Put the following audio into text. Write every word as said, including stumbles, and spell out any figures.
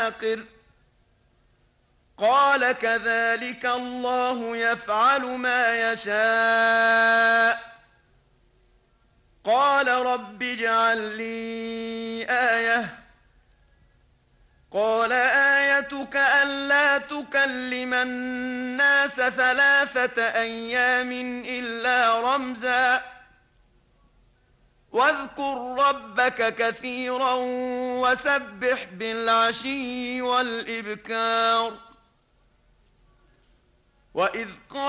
عاقر قال كذلك الله يفعل ما يشاء قال رب اجعل لي آية قال آيتك ألا تكلم الناس ثلاثة أيام إلا رمزا واذكر ربك كثيرا وسبح بالعشي والإبكار وإذ قال